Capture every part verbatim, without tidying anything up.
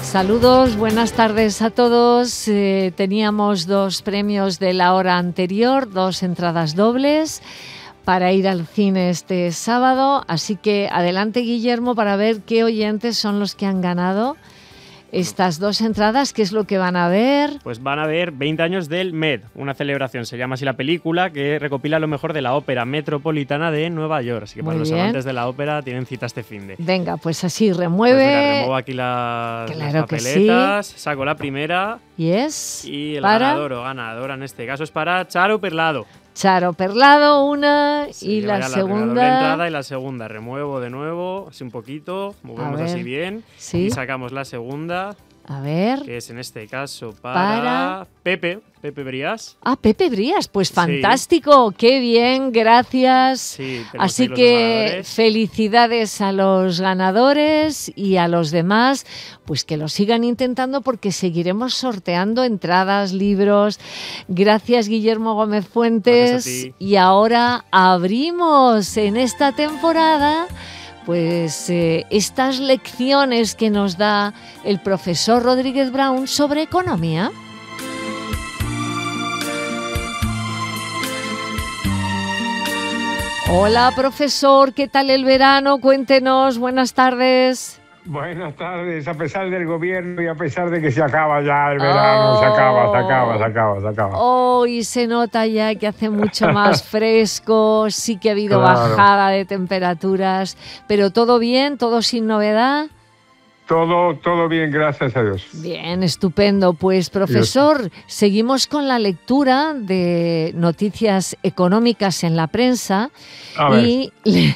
Saludos, buenas tardes a todos. Eh, teníamos dos premios de la hora anterior, dos entradas dobles para ir al cine este sábado. Así que adelante, Guillermo, para ver qué oyentes son los que han ganado estas dos entradas. ¿Qué es lo que van a ver? Pues van a ver veinte años del Met, una celebración, se llama así la película, que recopila lo mejor de la ópera metropolitana de Nueva York. Así que Muy para los bien. amantes de la ópera tienen cita este finde. Venga, pues así remueve. Pues mira, remuevo aquí las, Claro las que papeletas, saco la primera Yes. y el Para ganador o ganadora en este caso es para Charo Perlado. Charo Perlado, una, Se y lleva la ya la doble segunda. entrada y la segunda. Remuevo de nuevo, así un poquito, movemos ver, así bien sí. y sacamos la segunda, A ver. que es en este caso para, Para- Pepe, Pepe Brías. Ah, Pepe Brías, pues Sí. fantástico, qué bien, gracias. Sí, tenemos Así ahí los dos que ganadores. felicidades a los ganadores y a los demás, pues que lo sigan intentando porque seguiremos sorteando entradas, libros. Gracias, Guillermo Gómez Fuentes. Gracias a ti. Y ahora abrimos en esta temporada pues eh, estas lecciones que nos da el profesor Rodríguez Brown sobre economía. Hola, profesor, ¿qué tal el verano? Cuéntenos, buenas tardes. Buenas tardes, a pesar del gobierno y a pesar de que se acaba ya el verano, se acaba, se acaba, se acaba, se acaba. Hoy se nota ya que hace mucho más fresco, sí que ha habido Claro. bajada de temperaturas, pero todo bien, todo sin novedad. Todo, todo bien, gracias a Dios. Bien, estupendo. Pues, profesor, seguimos con la lectura de noticias económicas en la prensa. A ver. Y le-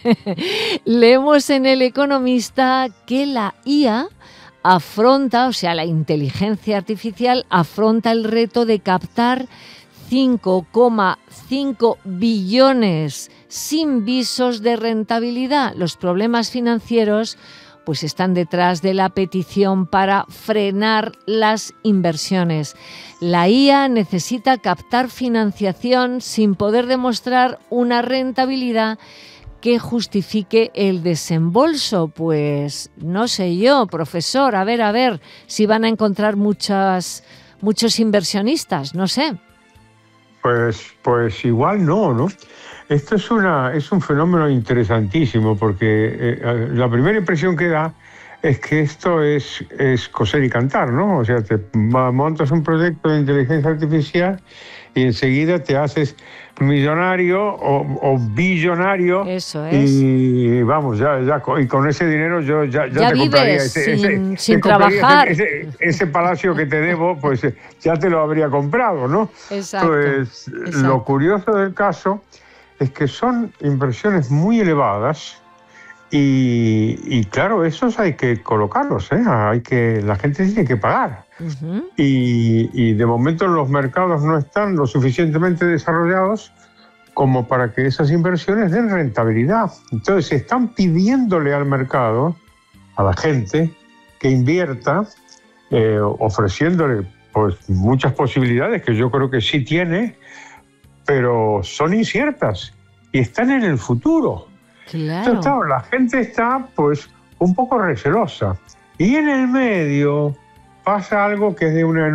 leemos en El Economista que la I A afronta, o sea, la inteligencia artificial afronta el reto de captar cinco coma cinco billones sin visos de rentabilidad. Los problemas financieros pues están detrás de la petición para frenar las inversiones. La I A necesita captar financiación sin poder demostrar una rentabilidad que justifique el desembolso. Pues no sé yo, profesor, a ver, a ver, si van a encontrar muchas, muchos inversionistas, no sé. Pues, pues igual no, ¿no? Esto es, una, es un fenómeno interesantísimo porque eh, la primera impresión que da es que esto es, es coser y cantar, ¿no? O sea, te montas un proyecto de inteligencia artificial y enseguida te haces millonario o, o billonario. Eso es. Y vamos, ya, ya, y con ese dinero yo ya, ya, Ya te vives compraría ese, sin- ese, sin te compraría trabajar. Ese, ese, ese palacio que te debo, pues ya te lo habría comprado, ¿no? Exacto, Pues exacto. lo curioso del caso es que son inversiones muy elevadas y, y claro, esos hay que colocarlos, ¿eh? Hay que, la gente tiene que pagar. Ujú. Y, y de momento los mercados no están lo suficientemente desarrollados como para que esas inversiones den rentabilidad. Entonces están pidiéndole al mercado, a la gente, que invierta, eh, ofreciéndole pues, muchas posibilidades que yo creo que sí tiene, pero son inciertas y están en el futuro. Claro. Entonces, claro, la gente está pues un poco recelosa. Y en el medio pasa algo que es de una